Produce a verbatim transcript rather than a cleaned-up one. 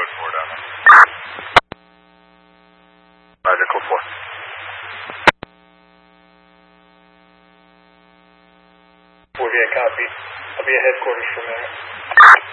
code four down there. Roger, code four. four, yeah, copy. I'll be at headquarters from there.